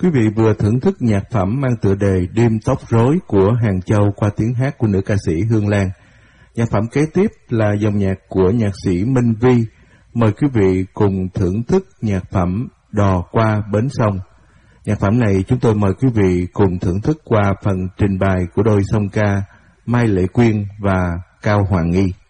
Quý vị vừa thưởng thức nhạc phẩm mang tựa đề Đêm Tóc Rối của Hàng Châu qua tiếng hát của nữ ca sĩ Hương Lan. Nhạc phẩm kế tiếp là dòng nhạc của nhạc sĩ Minh Vi. Mời quý vị cùng thưởng thức nhạc phẩm Đò Qua Bến Sông. Nhạc phẩm này chúng tôi mời quý vị cùng thưởng thức qua phần trình bày của đôi song ca Mai Lệ Quyên và Cao Hoàng Nghi.